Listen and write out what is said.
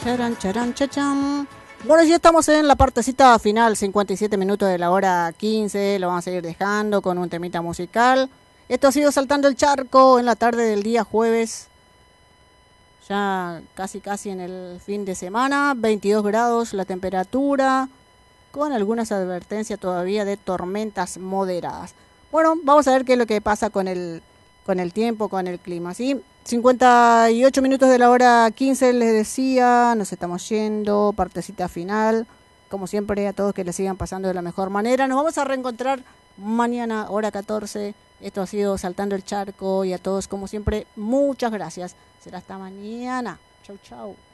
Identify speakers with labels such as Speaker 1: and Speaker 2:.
Speaker 1: Charan, charan, chacham. Bueno, ya estamos en la partecita final, 57 minutos de la hora 15. Lo vamos a ir dejando con un temita musical. Esto ha sido Saltando el Charco en la tarde del día jueves. Ya casi en el fin de semana. 22 grados la temperatura, con algunas advertencias todavía de tormentas moderadas. Bueno, vamos a ver qué es lo que pasa con el tiempo, con el clima, ¿sí? 58 minutos de la hora 15 les decía, nos estamos yendo, partecita final. Como siempre, a todos que les sigan pasando de la mejor manera. Nos vamos a reencontrar mañana, hora 14. Esto ha sido Saltando el Charco y a todos, como siempre, muchas gracias. Será hasta mañana. Chau, chau.